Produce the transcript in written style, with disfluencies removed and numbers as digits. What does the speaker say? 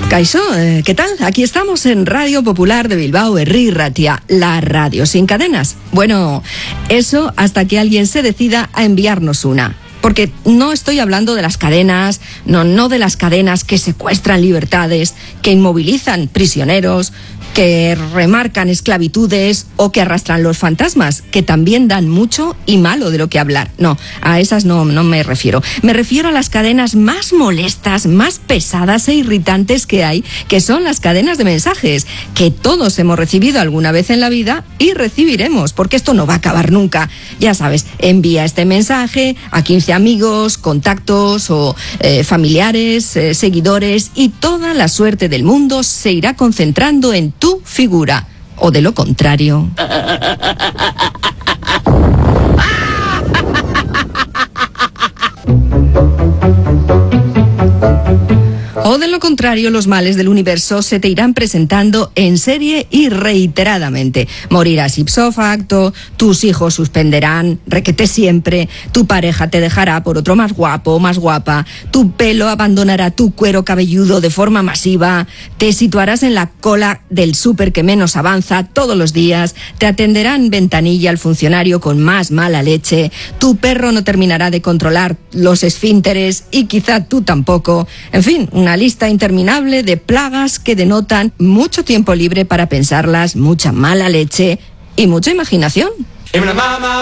Kaixo, ¿qué tal? Aquí estamos en Radio Popular de Bilbao, Herri Ratia, la radio sin cadenas. Bueno, eso hasta que alguien se decida a enviarnos una. Porque no estoy hablando de las cadenas, no de las cadenas que secuestran libertades, que inmovilizan prisioneros, que remarcan esclavitudes o que arrastran los fantasmas, que también dan mucho y malo de lo que hablar. No, a esas no me refiero. Me refiero a las cadenas más molestas, más pesadas e irritantes que hay, que son las cadenas de mensajes, que todos hemos recibido alguna vez en la vida y recibiremos, porque esto no va a acabar nunca. Ya sabes, envía este mensaje a 15 amigos, contactos o familiares, seguidores, y toda la suerte del mundo se irá concentrando en tu figura, o de lo contrario. O de lo contrario, los males del universo se te irán presentando en serie y reiteradamente. Morirás ipso facto, tus hijos suspenderán, requete siempre, tu pareja te dejará por otro más guapo o más guapa, tu pelo abandonará tu cuero cabelludo de forma masiva, te situarás en la cola del súper que menos avanza todos los días, te atenderán ventanilla al funcionario con más mala leche, tu perro no terminará de controlar los esfínteres y quizá tú tampoco. En fin, una lista interminable de plagas que denotan mucho tiempo libre para pensarlas, mucha mala leche y mucha imaginación.